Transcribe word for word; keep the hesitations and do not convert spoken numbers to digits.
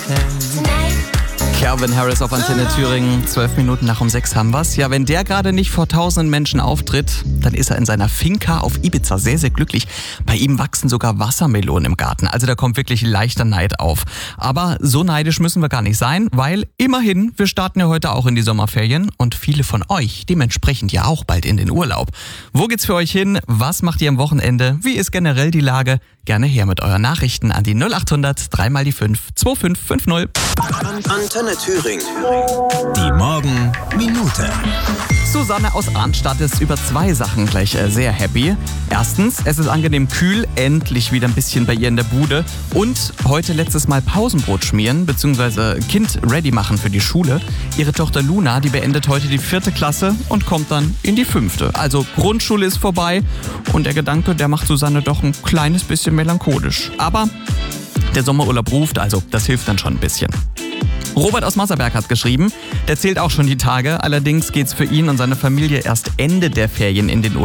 Calvin Harris auf Antenne Thüringen, zwölf Minuten nach um sechs haben wir's. Ja, wenn der gerade nicht vor tausenden Menschen auftritt, dann ist er in seiner Finca auf Ibiza sehr, sehr glücklich. Bei ihm wachsen sogar Wassermelonen im Garten, also da kommt wirklich leichter Neid auf. Aber so neidisch müssen wir gar nicht sein, weil immerhin, wir starten ja heute auch in die Sommerferien und viele von euch dementsprechend ja auch bald in den Urlaub. Wo geht's für euch hin? Was macht ihr am Wochenende? Wie ist generell die Lage? Gerne her mit euren Nachrichten an die null acht hundert drei mal die fünf zwei fünf fünf null. Antenne Thüringen. Die Morgenminute. Susanne aus Arnstadt ist über zwei Sachen gleich äh, sehr happy. Erstens, es ist angenehm kühl, endlich wieder ein bisschen bei ihr in der Bude. Und heute letztes Mal Pausenbrot schmieren bzw. Kind ready machen für die Schule. Ihre Tochter Luna, die beendet heute die vierte Klasse und kommt dann in die fünfte. Also Grundschule ist vorbei und der Gedanke, der macht Susanne doch ein kleines bisschen melancholisch. Aber der Sommerurlaub ruft, also das hilft dann schon ein bisschen. Robert aus Masserberg hat geschrieben, der zählt auch schon die Tage, allerdings geht's für ihn und seine Familie erst Ende der Ferien in den Urlaub.